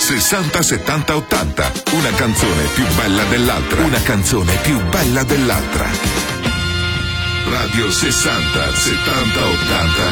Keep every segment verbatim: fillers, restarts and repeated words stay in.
sessanta settanta ottanta. Una canzone più bella dell'altra. Una canzone più bella dell'altra. Radio sessanta settanta ottanta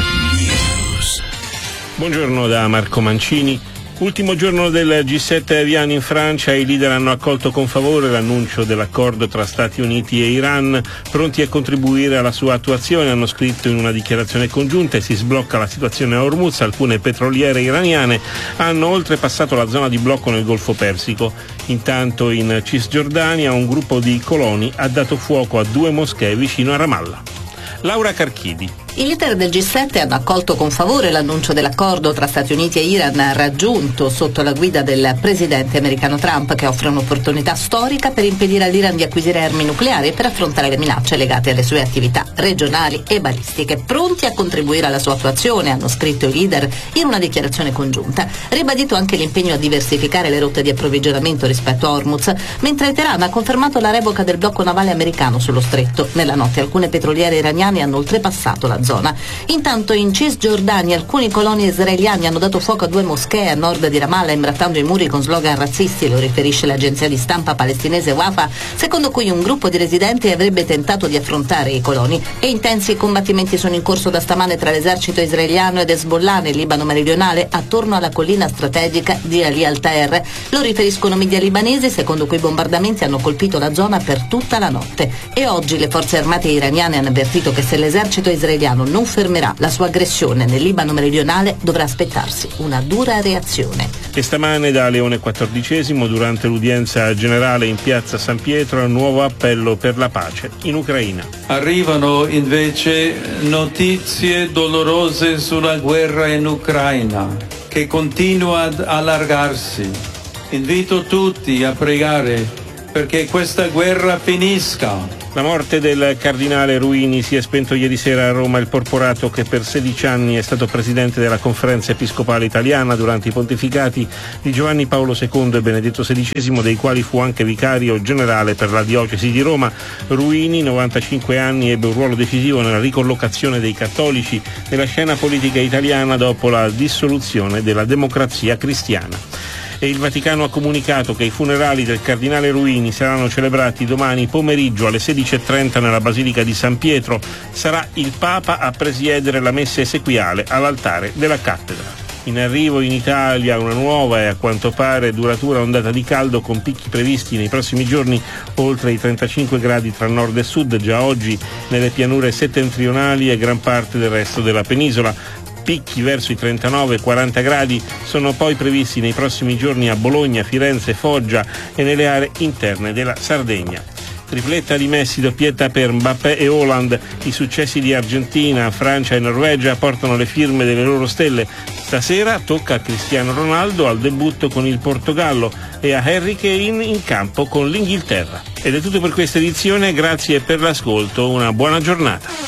News. Buongiorno da Marco Mancini. Ultimo giorno del G sette Aviano in Francia, i leader hanno accolto con favore l'annuncio dell'accordo tra Stati Uniti e Iran, pronti a contribuire alla sua attuazione, hanno scritto in una dichiarazione congiunta, e si sblocca la situazione a Hormuz. Alcune petroliere iraniane hanno oltrepassato la zona di blocco nel Golfo Persico. Intanto in Cisgiordania un gruppo di coloni ha dato fuoco a due moschee vicino a Ramallah. Laura Carchidi. I leader del G sette hanno accolto con favore l'annuncio dell'accordo tra Stati Uniti e Iran raggiunto sotto la guida del presidente americano Trump, che offre un'opportunità storica per impedire all'Iran di acquisire armi nucleari e per affrontare le minacce legate alle sue attività regionali e balistiche. Pronti a contribuire alla sua attuazione, hanno scritto i leader in una dichiarazione congiunta. Ribadito anche l'impegno a diversificare le rotte di approvvigionamento rispetto a Hormuz, mentre Teheran ha confermato la revoca del blocco navale americano sullo stretto. Nella notte alcune petroliere iraniane hanno oltrepassato la zona. Intanto in Cisgiordania alcuni coloni israeliani hanno dato fuoco a due moschee a nord di Ramallah, imbrattando i muri con slogan razzisti, lo riferisce l'agenzia di stampa palestinese Wafa, secondo cui un gruppo di residenti avrebbe tentato di affrontare i coloni. E intensi combattimenti sono in corso da stamane tra l'esercito israeliano ed Hezbollah nel Libano meridionale, attorno alla collina strategica di Ali Al-Taer. Lo riferiscono media libanesi, secondo cui i bombardamenti hanno colpito la zona per tutta la notte. E oggi le forze armate iraniane hanno avvertito che se l'esercito israeliano non fermerà la sua aggressione nel Libano meridionale, dovrà aspettarsi una dura reazione. E stamane da Leone quattordicesimo, durante l'udienza generale in piazza San Pietro, nuovo appello per la pace in Ucraina. Arrivano invece notizie dolorose sulla guerra in Ucraina, che continua ad allargarsi. Invito tutti a pregare perché questa guerra finisca. La morte del cardinale Ruini. Si è spento ieri sera a Roma il porporato che per sedici anni è stato presidente della Conferenza Episcopale Italiana durante i pontificati di Giovanni Paolo secondo e Benedetto sedicesimo, dei quali fu anche vicario generale per la diocesi di Roma. Ruini, novantacinque anni, ebbe un ruolo decisivo nella ricollocazione dei cattolici nella scena politica italiana dopo la dissoluzione della Democrazia Cristiana. E il Vaticano ha comunicato che i funerali del cardinale Ruini saranno celebrati domani pomeriggio alle sedici e trenta nella Basilica di San Pietro. Sarà il Papa a presiedere la messa esequiale all'altare della cattedra. In arrivo in Italia una nuova e a quanto pare duratura ondata di caldo, con picchi previsti nei prossimi giorni oltre i trentacinque gradi tra nord e sud, già oggi nelle pianure settentrionali e gran parte del resto della penisola. Picchi verso i trentanove quaranta gradi sono poi previsti nei prossimi giorni a Bologna, Firenze, Foggia e nelle aree interne della Sardegna. Tripletta di Messi, doppietta per Mbappé e Haaland. I successi di Argentina, Francia e Norvegia portano le firme delle loro stelle. Stasera tocca a Cristiano Ronaldo al debutto con il Portogallo e a Harry Kane in campo con l'Inghilterra. Ed è tutto per questa edizione, grazie per l'ascolto, una buona giornata.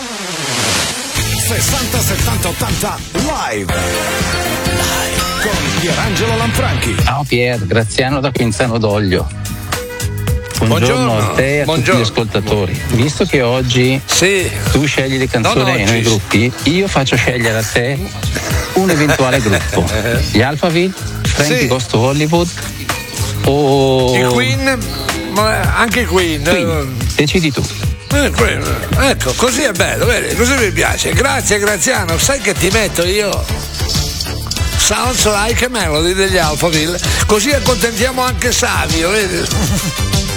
sessanta settanta ottanta live live con Pierangelo Lanfranchi. Ciao Pier, Graziano da Quinzano d'Oglio. Buongiorno, Buongiorno a te e a Buongiorno. tutti gli ascoltatori. Visto che oggi sì. tu scegli le canzoni e noi i gruppi, io faccio scegliere a te un eventuale gruppo. Gli Alphaville, Frankie sì. Goes to Hollywood o il Queen, ma anche il Queen. Queen. Decidi tu. Ecco, così è bello, vedi? Così mi piace. Grazie Graziano, sai che ti metto io? Sounds Like a Melody degli Alphaville, così accontentiamo anche Savio, vedi?